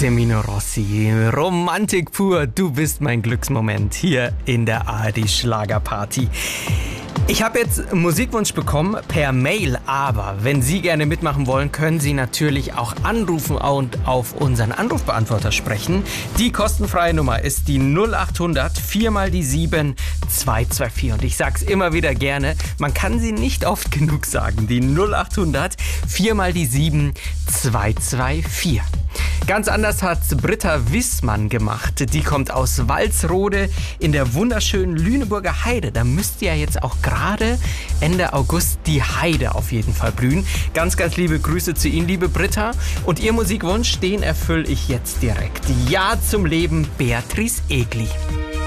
Semino Rossi, Romantik pur, du bist mein Glücksmoment hier in der ARD Schlagerparty. Ich habe jetzt Musikwunsch bekommen per Mail, aber wenn Sie gerne mitmachen wollen, können Sie natürlich auch anrufen und auf unseren Anrufbeantworter sprechen. Die kostenfreie Nummer ist die 0800 4 mal die 7 224 und ich sag's immer wieder gerne, man kann sie nicht oft genug sagen, die 0800 4 mal die 7 224. Ganz anders hat's Britta Wissmann gemacht. Die kommt aus Walsrode in der wunderschönen Lüneburger Heide. Da müsste ja jetzt auch gerade Ende August die Heide auf jeden Fall blühen. Ganz, ganz liebe Grüße zu Ihnen, liebe Britta. Und Ihr Musikwunsch, den erfülle ich jetzt direkt. Ja zum Leben, Beatrice Egli.